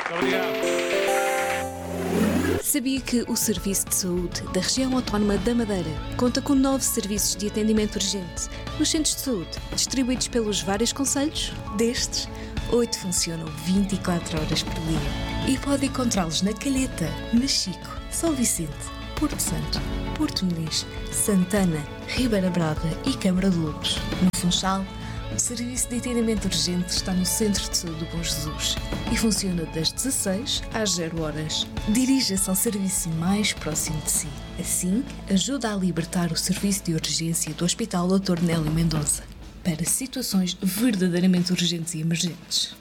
Obrigado. Sabia que o Serviço de Saúde da Região Autónoma da Madeira conta com 9 serviços de atendimento urgente nos centros de saúde, distribuídos pelos vários concelhos? Destes, 8 funcionam 24 horas por dia e pode encontrá-los na Calheta, Machico, São Vicente, Porto Santo, Porto Muniz, Santana, Ribeira Brava e Câmara de Lobos. No Funchal, o serviço de atendimento urgente está no Centro de Saúde do Bom Jesus e funciona das 16 às 0 horas. Dirija-se ao serviço mais próximo de si. Assim, ajuda a libertar o serviço de urgência do Hospital Dr. Nélio Mendonça para situações verdadeiramente urgentes e emergentes.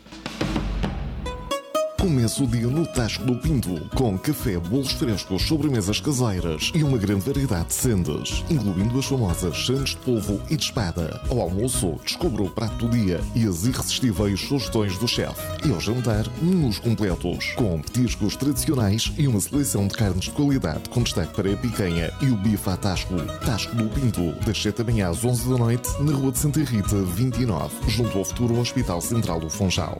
Começa o dia no Tasco do Pinto, com café, bolos frescos, sobremesas caseiras e uma grande variedade de sendas, incluindo as famosas sandes de polvo e de espada. Ao almoço, descubra o prato do dia e as irresistíveis sugestões do chefe. E ao jantar, menus completos, com petiscos tradicionais e uma seleção de carnes de qualidade, com destaque para a picanha e o bife à Tasco. Tasco do Pinto, das 7 da manhã às 11 da noite, na Rua de Santa Rita, 29, junto ao futuro Hospital Central do Funchal.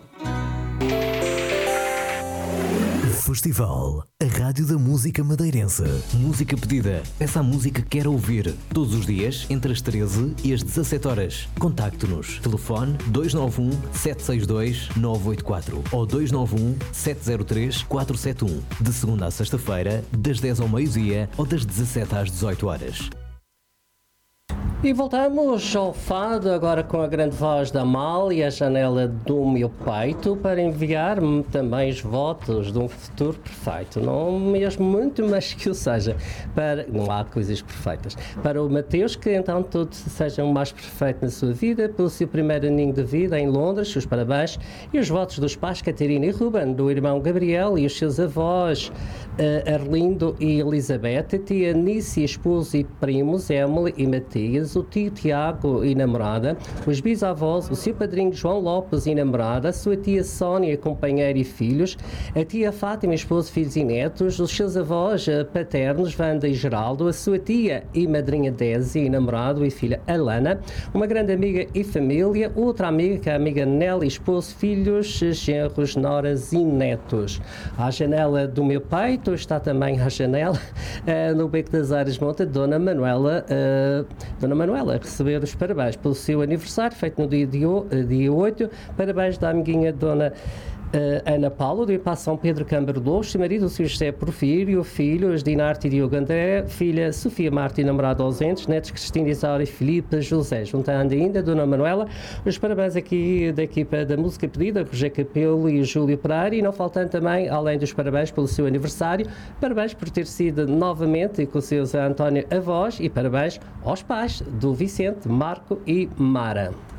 Festival, a rádio da música madeirense. Música pedida, essa música que quer ouvir. Todos os dias, entre as 13 e as 17 horas. Contacte-nos. Telefone 291 762 984 ou 291 703 471. De segunda a sexta-feira, das 10 ao meio-dia ou das 17 às 18 horas. E voltamos ao fado, agora com a grande voz da Amal e a janela do meu peito, para enviar-me também os votos de um futuro perfeito. Não mesmo muito, mas que o seja. Não há coisas perfeitas. Para o Mateus, que então tudo seja o mais perfeito na sua vida, pelo seu primeiro aninho de vida em Londres, os parabéns. E os votos dos pais Catarina e Ruben, do irmão Gabriel e os seus avós Arlindo e Elizabeth, a tia Nice, esposo e primos Emily e Matias, o tio Tiago e namorada, os bisavós, o seu padrinho João Lopes e namorada, a sua tia Sónia, companheira e filhos, a tia Fátima, esposo, filhos e netos, os seus avós paternos, Wanda e Geraldo, a sua tia e madrinha Désia e namorado e filha Alana, uma grande amiga e família, outra amiga que é a amiga Nelly, esposo, filhos, genros, noras e netos. À janela do meu peito está também a janela no Beco das Ares Monte, Dona Manuela, a receber os parabéns pelo seu aniversário, feito no dia 8. Parabéns da amiguinha Dona Ana Paula, do IPA São Pedro Câmara de Lobos, seu marido, o Sr. José Porfírio, filhos Dinarte e Diogo André, filha Sofia Marta e namorado ausentes, netos Cristina Isaura e Filipe José. Juntando ainda Dona Manuela, os parabéns aqui da equipa da Música Pedida, Roger Capelo e Júlio Pereira, e não faltando também, além dos parabéns pelo seu aniversário, parabéns por ter sido novamente com o seu Zé António avós e parabéns aos pais do Vicente, Marco e Mara.